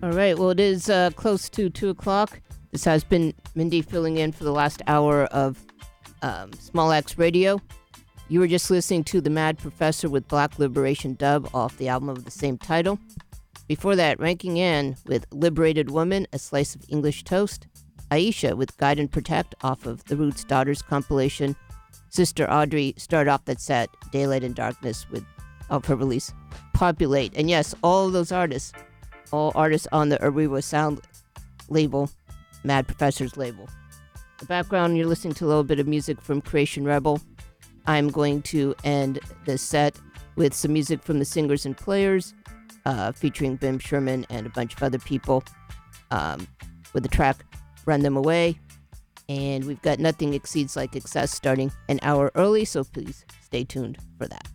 All right. Well, it is close to 2 o'clock. This has been Mindy filling in for the last hour of Small Axe Radio. You were just listening to The Mad Professor with Black Liberation Dub off the album of the same title. Before that, Ranking In with Liberated Woman, A Slice of English Toast. Aisha with Guide and Protect off of the Roots Daughters compilation. Sister Audrey started off that set, Daylight and Darkness, with off her release, Populate. And yes, all of those artists, all artists on the Ariwa Sound label, Mad Professor's label. The background, you're listening to a little bit of music from Creation Rebel. I'm going to end the set with some music from the Singers and Players, featuring Bim Sherman and a bunch of other people, with the track Run Them Away. And we've got Nothing Exceeds Like Excess starting an hour early, so please stay tuned for that.